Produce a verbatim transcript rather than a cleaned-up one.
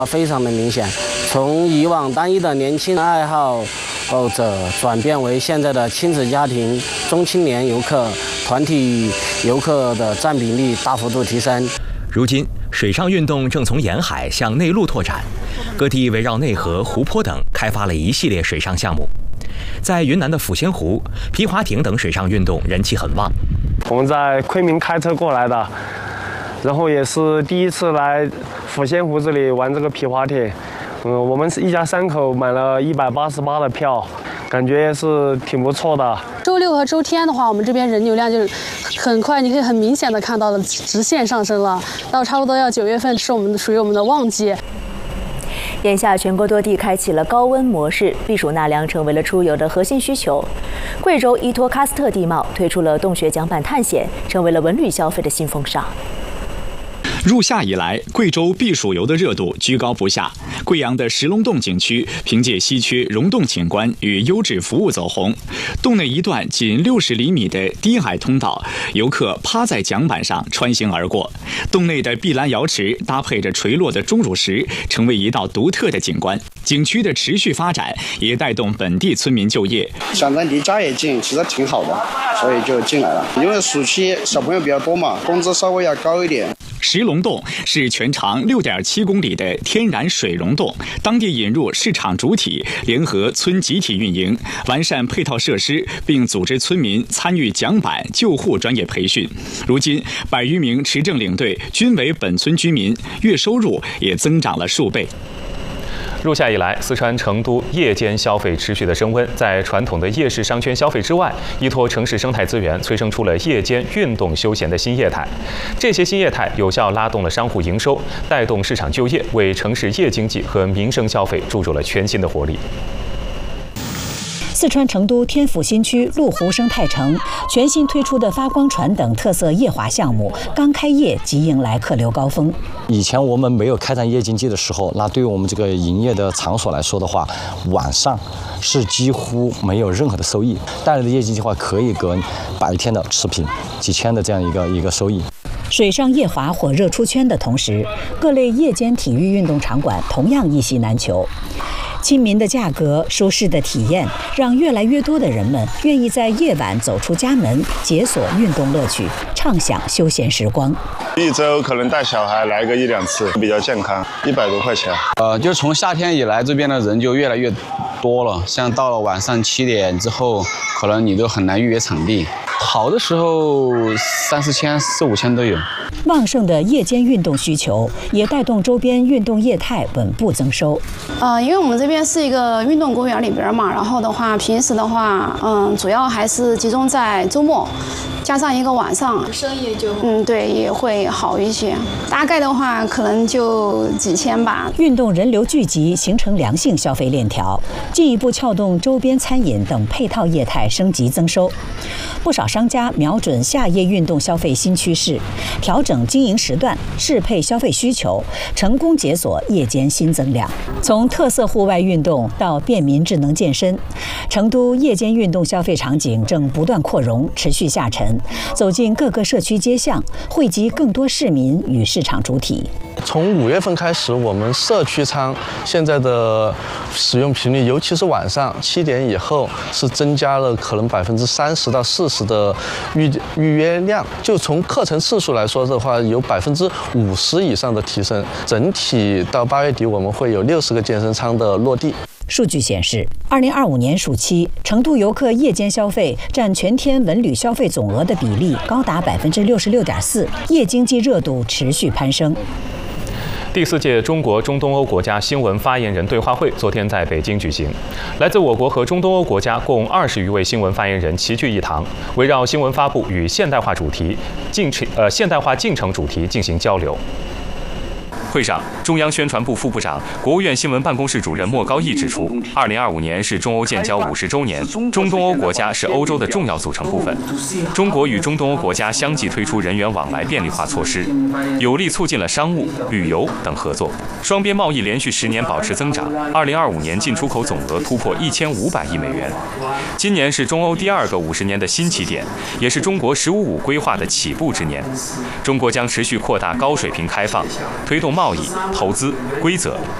非常的明显，从以往单一的年轻爱好者转变为现在的亲子家庭、中青年游客、团体游客的占比例大幅度提升。 如今，水上运动正从沿海向内陆拓展，各地围绕内河、湖泊等开发了一系列水上项目。在云南的抚仙湖、皮划艇等水上运动人气很旺。 我们在昆明开车过来的，然后也是第一次来抚仙湖这里玩这个皮划艇。嗯，我们是一家三口买了一百八十八的票，感觉也是挺不错的。 周六和周天的话，我们这边人流量就很快，你可以很明显的看到的直线上升了。到差不多要九月份是我们属于我们的旺季。 眼下全国多地开启了高温模式，避暑纳凉成为了出游的核心需求。贵州依托喀斯特地貌推出了洞穴桨板探险，成为了文旅消费的新风尚。 入夏以来，贵州避暑游的热度居高不下。贵阳的石龙洞景区凭借稀缺溶洞景观与优质服务走红。洞内一段仅六十厘米的低矮通道，游客趴在桨板上穿行而过。洞内的碧蓝瑶池搭配着垂落的钟乳石，成为一道独特的景观。景区的持续发展也带动本地村民就业。 想着离家也近，其实挺好的，所以就进来了。因为暑期小朋友比较多嘛，工资稍微要高一点。 石龙洞是全长六点七公里的天然水溶洞，当地引入市场主体，联合村集体运营，完善配套设施，并组织村民参与桨板救护专业培训。如今，百余名持证领队均为本村居民，月收入也增长了数倍。 入夏以来，四川成都夜间消费持续的升温，在传统的夜市商圈消费之外，依托城市生态资源，催生出了夜间运动休闲的新业态。这些新业态有效拉动了商户营收，带动市场就业，为城市夜经济和民生消费注入了全新的活力。 四川成都天府新区麓湖生态城全新推出的发光船等特色夜滑项目，刚开业即迎来客流高峰。 以前我们没有开展夜经济的时候，那对于我们这个营业的场所来说的话，晚上是几乎没有任何的收益。带来的夜经济的话，可以跟白天的持平，几千的这样一个一个收益。 水上夜滑火热出圈的同时，各类夜间体育运动场馆同样一席难求。亲民的价格、舒适的体验，让越来越多的人们愿意在夜晚走出家门，解锁运动乐趣，畅享休闲时光。 一周可能带小孩来个一两次，比较健康，一百多块钱。 呃，就从夏天以来，这边的人就越来越多了。像到了晚上七点之后，可能你都很难预约场地。好的时候三四千、四五千都有。 旺盛的夜间运动需求也带动周边运动业态稳步增收。 呃，因为我们这边是一个运动公园里边嘛，然后的话，平时的话，嗯，主要还是集中在周末，加上一个晚上，生意就嗯对也会好一些。大概的话，可能就几千吧。 运动人流聚集，形成良性消费链条，进一步撬动周边餐饮等配套业态升级增收。不少商家瞄准夏夜运动消费新趋势，调整经营时段，适配消费需求，成功解锁夜间新增量。从特色户外运动到便民智能健身，成都夜间运动消费场景正不断扩容，持续下沉，走进各个社区街巷，汇集更多市民与市场主体。 从五月份开始，我们社区餐现在的使用频率，尤其是晚上七点以后，是增加了可能百分之三十到四十的预预约量。就从课程次数来说的话，有百分之五十以上的提升。整体到八月底，我们会有六十个健身舱的落地。 数据显示，二零二五年暑期，成都游客夜间消费占全天文旅消费总额的比例高达百分之六十六点四，夜经济热度持续攀升。 第四届中国中东欧国家新闻发言人对话会昨天在北京举行，来自我国和中东欧国家共二十余位新闻发言人齐聚一堂，围绕新闻发布与现代化主题进程呃现代化进程主题进行交流。会上，中央宣传部副部长、国务院新闻办公室主任莫高毅指出，二零二五年是中欧建交五十周年，中东欧国家是欧洲的重要组成部分。中国与中东欧国家相继推出人员往来便利化措施，有力促进了商务、旅游等合作。双边贸易连续十年保持增长，二零二五年进出口总额突破一千五百亿美元。今年是中欧第二个五十年的新起点，也是中国“十五五”规划的起步之年。中国将持续扩大高水平开放，推动贸贸易、投资规则。